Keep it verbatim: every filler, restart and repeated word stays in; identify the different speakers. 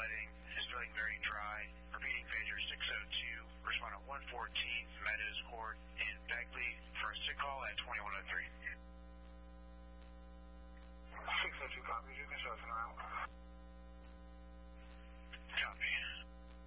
Speaker 1: flooding. Is feeling very dry. Repeating phaser six oh two. Respond at one fourteen Meadows Court in Beckley. First to call at twenty-one oh three.